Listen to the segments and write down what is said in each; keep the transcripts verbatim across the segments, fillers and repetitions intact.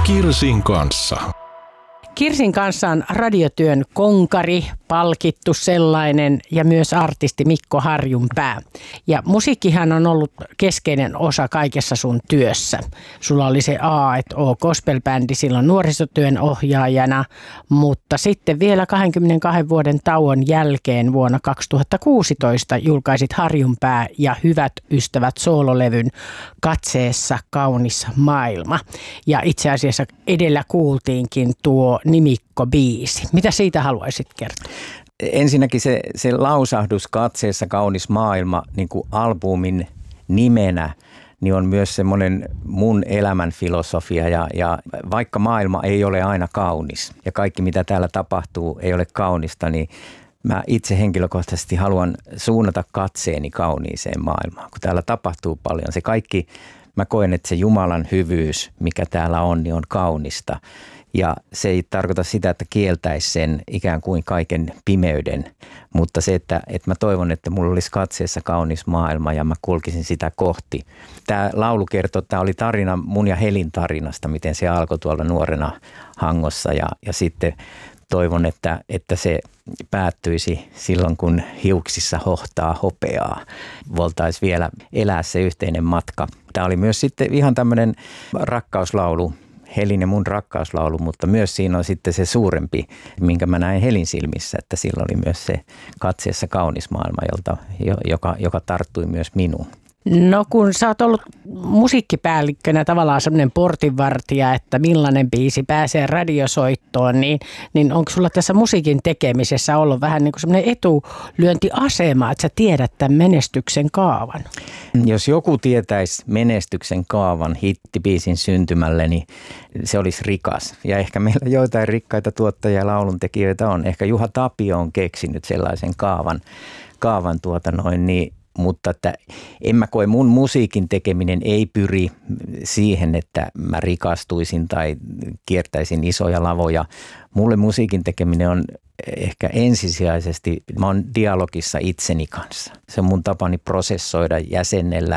Kirsin kanssa. Kirsin kanssa on radiotyön konkari, palkittu sellainen ja myös artisti Mikko Harjunpää. Ja musiikkihan on ollut keskeinen osa kaikessa sun työssä. Sulla oli se A et O gospel-bändi silloin nuorisotyön ohjaajana, mutta sitten vielä kaksikymmentäkaksi vuoden tauon jälkeen vuonna kaksituhattakuusitoista julkaisit Harjunpää ja Hyvät ystävät soololevyn Katseessa kaunis maailma. Ja itse asiassa edellä kuultiinkin tuo nimikko-biisi. Mitä siitä haluaisit kertoa? Ensinnäkin se, se lausahdus Katseessa kaunis maailma niin kuin albumin nimenä, niin on myös semmoinen mun elämän filosofia ja, ja vaikka maailma ei ole aina kaunis ja kaikki mitä täällä tapahtuu ei ole kaunista, niin mä itse henkilökohtaisesti haluan suunnata katseeni kauniiseen maailmaan, kun täällä tapahtuu paljon. Se kaikki, mä koen, että se Jumalan hyvyys, mikä täällä on, niin on kaunista. Ja se ei tarkoita sitä, että kieltäisi sen ikään kuin kaiken pimeyden, mutta se, että, että mä toivon, että mulla olisi katseessa kaunis maailma ja mä kulkisin sitä kohti. Tämä laulu kertoo, että tämä oli tarina mun ja Helin tarinasta, miten se alkoi tuolla nuorena Hangossa ja, ja sitten toivon, että, että se päättyisi silloin, kun hiuksissa hohtaa hopeaa. Voltaisi vielä elää se yhteinen matka. Tämä oli myös sitten ihan tämmöinen rakkauslaulu. Helin ja mun rakkauslaulu, mutta myös siinä on sitten se suurempi, minkä mä näin Helin silmissä, että sillä oli myös se katseessa kaunis maailma, jolta, joka, joka tarttui myös minuun. No kun sä oot ollut musiikkipäällikkönä tavallaan semmoinen portinvartija, että millainen biisi pääsee radiosoittoon, niin, niin onko sulla tässä musiikin tekemisessä ollut vähän niin kuin semmoinen etulyöntiasema, että sä tiedät tämän menestyksen kaavan? Jos joku tietäisi menestyksen kaavan hittibiisin syntymälle, niin se olisi rikas. Ja ehkä meillä joitain rikkaita tuottajia ja lauluntekijöitä on. Ehkä Juha Tapio on keksinyt sellaisen kaavan, kaavan tuota noin, niin mutta että en mä koe, mun musiikin tekeminen ei pyri siihen, että mä rikastuisin tai kiertäisin isoja lavoja. Mulle musiikin tekeminen on ehkä ensisijaisesti, mä oon dialogissa itseni kanssa. Se on mun tapani prosessoida, jäsennellä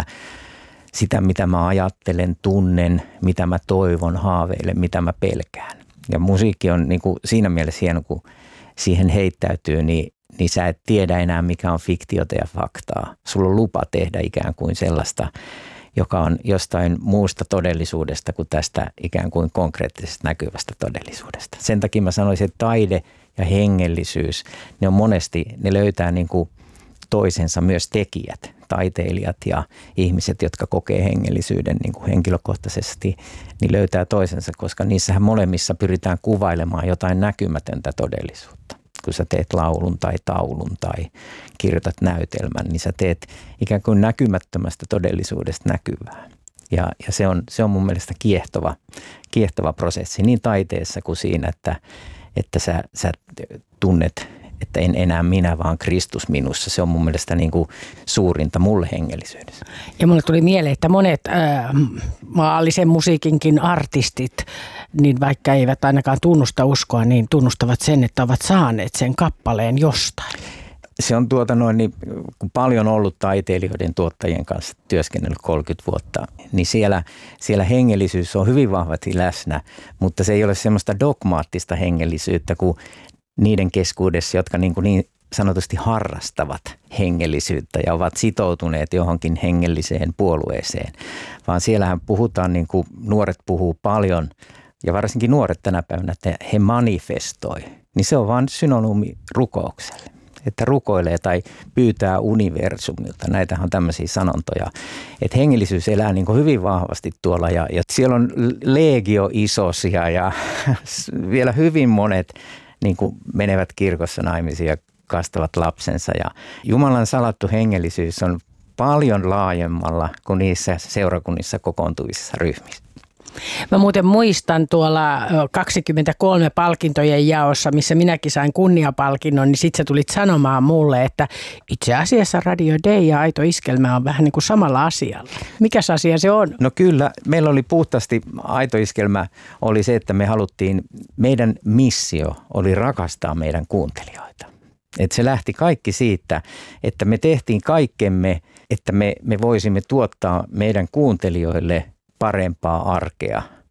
sitä, mitä mä ajattelen, tunnen, mitä mä toivon, haaveilen, mitä mä pelkään. Ja musiikki on niin kuin siinä mielessä hieno, kun siihen heittäytyy, niin niin sä et tiedä enää, mikä on fiktiota ja faktaa. Sulla on lupa tehdä ikään kuin sellaista, joka on jostain muusta todellisuudesta kuin tästä ikään kuin konkreettisesta näkyvästä todellisuudesta. Sen takia mä sanoisin, että taide ja hengellisyys, ne on monesti, ne löytää niin kuin toisensa myös tekijät, taiteilijat ja ihmiset, jotka kokee hengellisyyden niin kuin henkilökohtaisesti, niin löytää toisensa, koska niissähän molemmissa pyritään kuvailemaan jotain näkymätöntä todellisuutta. Kun sä teet laulun tai taulun tai kirjoitat näytelmän, niin sä teet ikään kuin näkymättömästä todellisuudesta näkyvää. Ja, ja se, on, se on mun mielestä kiehtova, kiehtova prosessi niin taiteessa kuin siinä, että, että sä, sä tunnet, että en enää minä, vaan Kristus minussa. Se on mun mielestä niin kuin suurinta mulle hengellisyydessä. Ja mulle tuli mieleen, että monet äh, maallisen musiikinkin artistit, niin vaikka eivät ainakaan tunnusta uskoa, niin tunnustavat sen, että ovat saaneet sen kappaleen jostain. Se on tuota noin, niin, kun paljon ollut taiteilijoiden tuottajien kanssa työskennellyt kolmekymmentä vuotta, niin siellä, siellä hengellisyys on hyvin vahvasti läsnä, mutta se ei ole semmoista dogmaattista hengellisyyttä kuin niiden keskuudessa, jotka niin, kuin niin sanotusti harrastavat hengellisyyttä ja ovat sitoutuneet johonkin hengelliseen puolueeseen, vaan siellähän puhutaan, niin kuin nuoret puhuu paljon, ja varsinkin nuoret tänä päivänä, että he manifestoi, niin se on vain synonyymi rukoukselle. Että rukoilee tai pyytää universumilta. Näitähän on tämmöisiä sanontoja. Että hengellisyys elää niin kuin hyvin vahvasti tuolla ja, ja siellä on legio isosia ja vielä hyvin monet niin kuin menevät kirkossa naimisiin ja kastavat lapsensa. Ja Jumalan salattu hengellisyys on paljon laajemmalla kuin niissä seurakunnissa kokoontuvissa ryhmissä. Mä muuten muistan tuolla kaksikymmentäkolme palkintojen jaossa, missä minäkin sain kunniapalkinnon, niin sit sä tulit sanomaan mulle, että itse asiassa Radio Day ja Aito Iskelmä on vähän niin kuin samalla asialla. Mikäs asia se on? No kyllä, meillä oli puhtaasti Aito Iskelmä oli se, että me haluttiin, meidän missio oli rakastaa meidän kuuntelijoita. Että se lähti kaikki siitä, että me tehtiin kaikkemme, että me, me voisimme tuottaa meidän kuuntelijoille parempaa arkea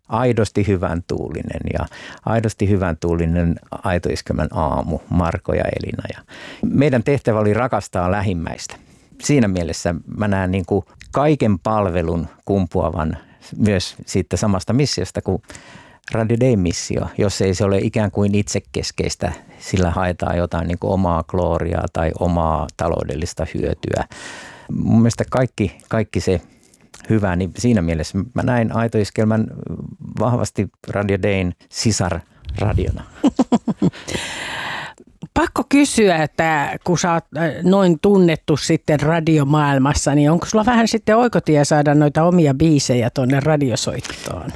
aidosti hyvän tuulinen ja aidosti hyvän tuulinen Aito Iskelmän aamu, Marko ja Elina. Ja meidän tehtävä oli rakastaa lähimmäistä. Siinä mielessä mä näen niin kuin kaiken palvelun kumpuavan myös siitä samasta missiosta kuin Radio Dayn missio, jos ei se ole ikään kuin itsekeskeistä, sillä haetaan jotain niin kuin omaa glooriaa tai omaa taloudellista hyötyä. Mun mielestä kaikki, kaikki se hyvä, niin siinä mielessä mä näin Aito Iskelmän vahvasti Radio Dayn sisarradiona. Pakko kysyä, että kun sä oot noin tunnettu sitten radiomaailmassa, niin onko sulla vähän sitten oikotie saada noita omia biisejä tuonne radiosoittoon?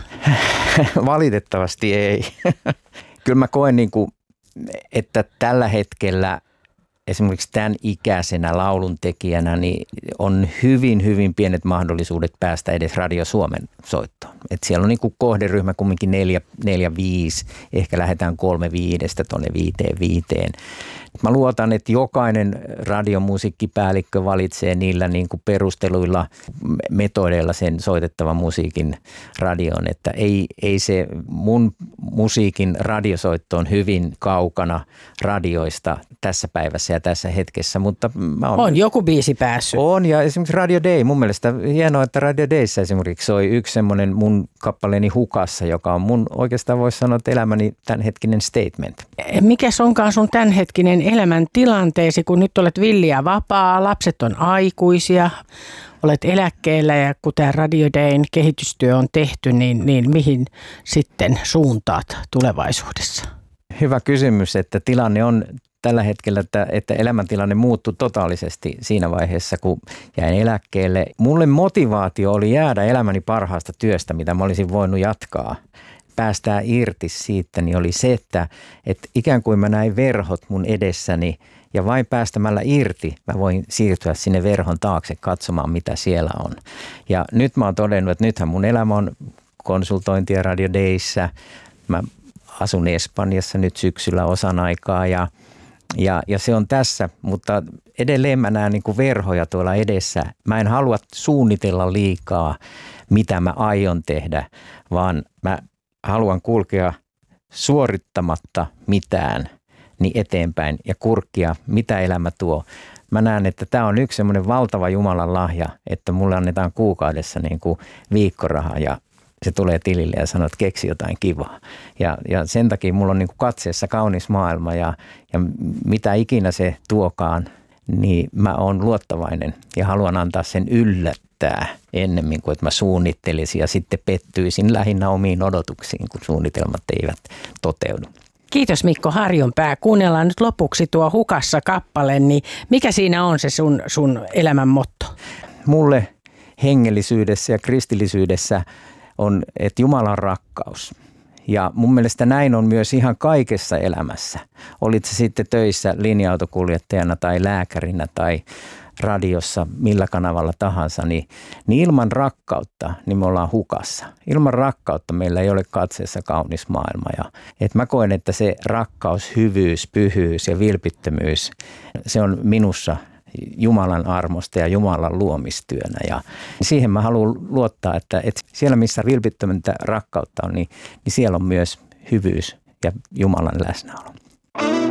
Valitettavasti ei. Kyllä mä koen, niin kuin, että tällä hetkellä esimerkiksi tämän ikäisenä lauluntekijänä niin on hyvin, hyvin pienet mahdollisuudet päästä edes Radio Suomen soittoon. Et siellä on niin kuin kohderyhmä kumminkin neljä, neljä, viisi, ehkä lähdetään kolme viidestä tuonne viiteen viiteen. Mä luotan, että jokainen radiomusiikkipäällikkö valitsee niillä niin kuin perusteluilla, metodeilla sen soitettavan musiikin radioon, että ei, ei se mun musiikin radiosoitto on hyvin kaukana radioista tässä päivässä ja tässä hetkessä, mutta mä on, on joku biisi päässyt. On, ja esimerkiksi Radio Day, mun mielestä hienoa, että Radio Dayssä esimerkiksi soi yksi semmoinen mun kappaleeni Hukassa, joka on mun oikeastaan voisi sanoa, että elämäni tämänhetkinen statement. Mikäs onkaan sun tämänhetkinen elämäntilanteesi, kun nyt olet villiä vapaa, lapset on aikuisia, olet eläkkeellä ja kuten Radio Dayn kehitystyö on tehty, niin, niin mihin sitten suuntaat tulevaisuudessa? Hyvä kysymys, että tilanne on tällä hetkellä, että, että elämäntilanne muuttui totaalisesti siinä vaiheessa, kun jäin eläkkeelle. Mulle motivaatio oli jäädä elämäni parhaasta työstä, mitä mä olisin voinut jatkaa. Päästää irti siitä, niin oli se, että, että ikään kuin mä näin verhot mun edessäni ja vain päästämällä irti mä voin siirtyä sinne verhon taakse katsomaan, mitä siellä on. Ja nyt mä oon todennut, että nythän mun elämä on konsultointia Radio Dayssä. Mä asun Espanjassa nyt syksyllä osan aikaa ja, ja, ja se on tässä, mutta edelleen mä näen niin kuin verhoja tuolla edessä. Mä en halua suunnitella liikaa, mitä mä aion tehdä, vaan mä haluan kulkea suorittamatta mitään niin eteenpäin ja kurkkia, mitä elämä tuo. Mä näen, että tämä on yksi semmoinen valtava Jumalan lahja, että mulle annetaan kuukaudessa niin kuin viikkoraha ja se tulee tilille ja sanoo, että keksi jotain kivaa. Ja, ja sen takia mulla on niin kuin katseessa kaunis maailma ja, ja mitä ikinä se tuokaan, niin mä oon luottavainen ja haluan antaa sen yllättää ennemmin kuin että mä suunnittelisin ja sitten pettyisin lähinnä omiin odotuksiin, kun suunnitelmat eivät toteudu. Kiitos Mikko Harjunpää. Kuunnellaan nyt lopuksi tuo Hukassa kappale, niin mikä siinä on se sun, sun elämän motto? Mulle hengellisyydessä ja kristillisyydessä on, että Jumala on rakkaus. Ja mun mielestä näin on myös ihan kaikessa elämässä. Olit se sitten töissä linja-autokuljettajana tai lääkärinä tai radiossa, millä kanavalla tahansa, niin, niin ilman rakkautta niin me ollaan hukassa. Ilman rakkautta meillä ei ole katseessa kaunis maailma. Ja, et mä koen, että se rakkaus, hyvyys, pyhyys ja vilpittömyys, se on minussa Jumalan armosta ja Jumalan luomistyönä. Ja siihen mä haluan luottaa, että, että siellä missä vilpittömäntä rakkautta on, niin, niin siellä on myös hyvyys ja Jumalan läsnäolo.